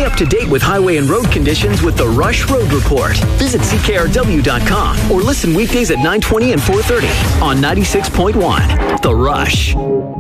up to date with highway and road conditions with the Rush Road Report. Visit CKRW.com or listen weekdays at 9:20 and 4:30 on 96.1 The Rush.